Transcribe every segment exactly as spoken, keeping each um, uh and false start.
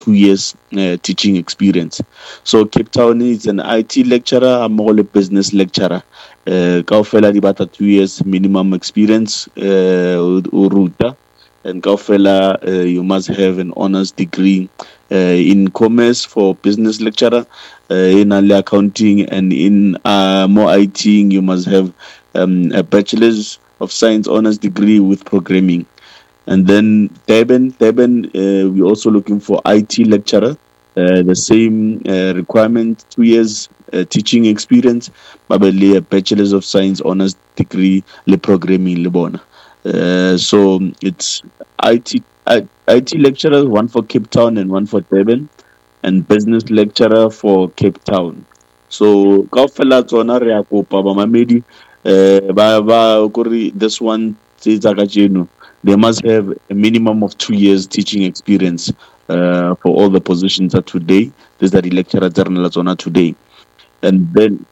two years uh, teaching experience. So Cape Town is an I T lecturer, I'm more a business lecturer. Uh, kaofela di batla two years minimum experience uh, o ruta, and kaofela uh, you must have an honors degree uh, in commerce for business lecturer, uh, in early accounting, and in uh, more I T you must have um, a bachelor's of science honors degree with programming. And then Durban, Durban, uh, we're also looking for I T lecturer, uh, the same uh, requirement, two years uh, teaching experience, probably a bachelor's of science honors degree, le programming le bona. Uh, so it's I T I, IT lecturer, one for Cape Town and one for Durban, and business lecturer for Cape Town. So kaofela tsona re a kopa bamamedi uh, ba ba kore this one tse tsa kajeno, they must have a minimum of two years teaching experience uh, for all the positions that today. These are the lecturers that are today. And then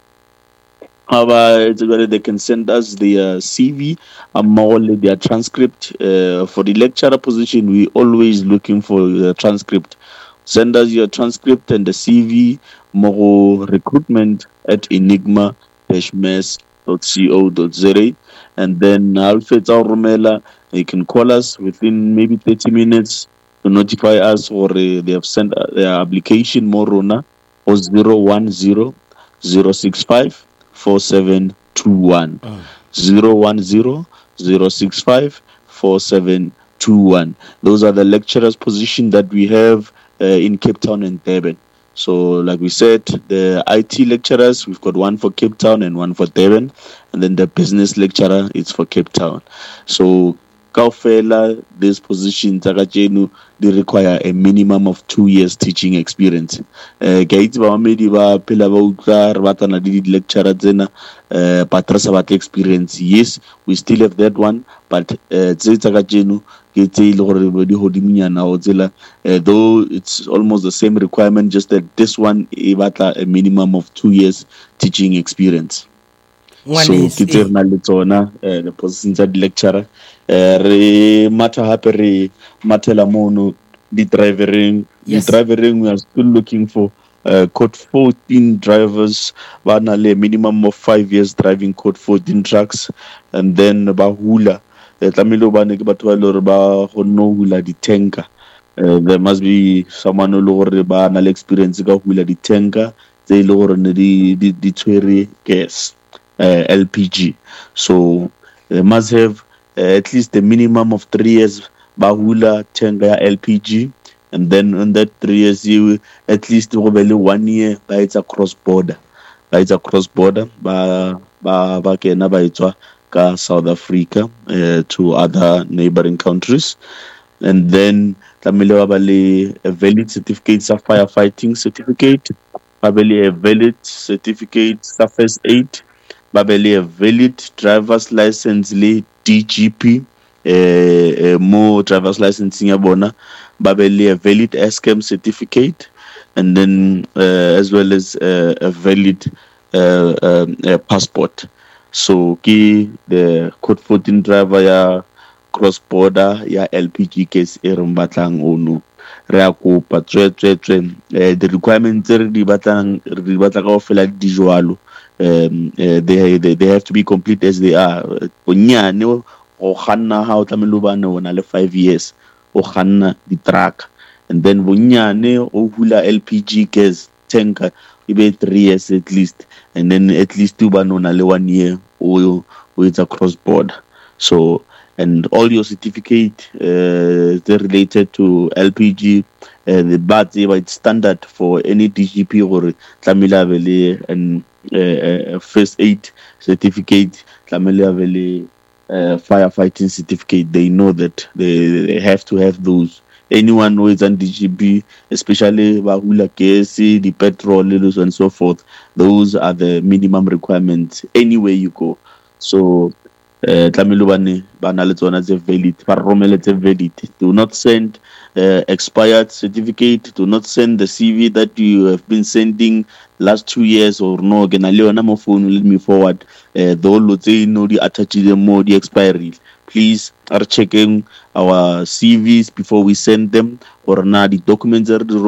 our, they can send us their C V and more their transcript. Uh, for the lecturer position, we always looking for a transcript. Send us your transcript and the C V, more recruitment at enigma dash mess dot co dot za. And then Alfred Romela, you can call us within maybe thirty minutes to notify us, or uh, they have sent uh, their application Morona or zero one zero zero six five four seven two one. zero one zero zero six five four seven two one. Those are the lecturers' position that we have uh, in Cape Town and Durban. So, like we said, the I T lecturers, we've got one for Cape Town and one for Durban, and then the business lecturer, it's for Cape Town. So, kaofela, these positions, they require a minimum of two years teaching experience. Uh, experience. Yes, we still have that one, but uh, uh, though it's almost the same requirement, just that this one a minimum of two years teaching experience. So ke na le tsona the positions at lecturer re matha hape re mathela mono di drivering di drivering. We are still looking for uh, code fourteen drivers, bana le minimum of five years driving code fourteen trucks, and then bahula tlamelo bane ke batho ba le ba go no hula di tanker. Uh, there must be someone who le ba na le experience ka hula di tanker tse le gore ne di di di tshwere gas. Uh, L P G. So they must have uh, at least a minimum of three years bahula tanker L P G, and then in that three years you at least one year by it's a cross border. By it's a cross border ba ba ba kena ba itswa ka South Africa uh, to other neighboring countries. And then tlamile ba le a valid certificate of firefighting certificate, ba le a valid certificate of first aid, babele a valid driver's license le D G P, uh, uh, more driver's license ya bona, babele a valid S C A M certificate, and then uh, as well as uh, a valid uh, um, uh, passport. So ki the code fourteen driver ya cross border ya L P G case e re mbatlang ono re a kopa tswe tswe tswe the requirements re di batlang re batla ka ofela di jwalo. Um, uh, they, they they have to be complete as they are. Bonyane o khanna ha o tlamelo bana ona le five years o khanna di truck, and then bonyane o hula L P G gas tanker ibe three years at least, and then at least two bana ona le one year o o it's a cross border. So, and all your certificate uh, they're related to L P G, uh, the but it's standard for any D G P or tlamila vele and uh, first aid certificate, tlamila vele uh, firefighting certificate. They know that they, they have to have those. Anyone who is on D G P, especially bahula gas, the petrol, and so forth, those are the minimum requirements anywhere you go. So Uh, tlamelo bane bana le tsona tse valid, ba romele tse valid. Do not send uh, expired certificate. Do not send the C V that you have been sending last two years or no. Gena le yona mo phone, let me forward uh, the whole tse no di attach the mo di expiry. please are checking our C Vs before we send them, or na di documents are